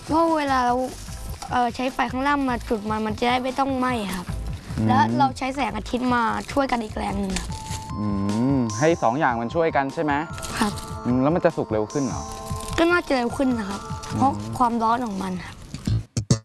เพราะเวลาเราใช้ไฟข้างล่างมาจุดมันจะได้ไม่ต้องไหม้ครับแล้วเราใช้แสงอาทิตย์มาช่วยกันอีกแรงหนึ่งครับให้2 อย่างมันช่วยกันใช่ไหมครับแล้วมันจะสุกเร็วขึ้นเหรอก็น่าจะเร็วขึ้นนะครับเพราะความร้อนของมันครับ